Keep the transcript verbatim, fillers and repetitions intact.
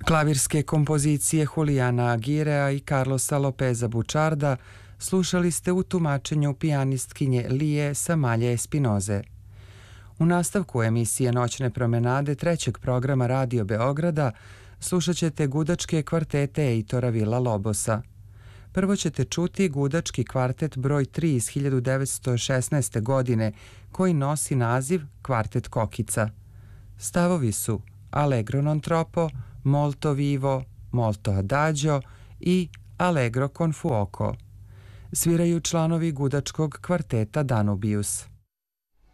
Klavirske kompozicije Julijana Aguirea i Carlosa Lopeza Bučarda slušali ste u tumačenju pijanistkinje Lije Samalje Espinoze. U nastavku emisije Noćne promenade trećeg programa Radio Beograda slušat ćete gudačke kvartete Eitora Villa-Lobosa. Prvo ćete čuti gudački kvartet broj tri iz hiljadu devetsto šesnaeste. godine koji nosi naziv Kvartet Kokica. Stavovi su Allegro non troppo, molto vivo, molto adagio i Allegro con fuoco. Sviraju članovi gudačkog kvarteta Danubius.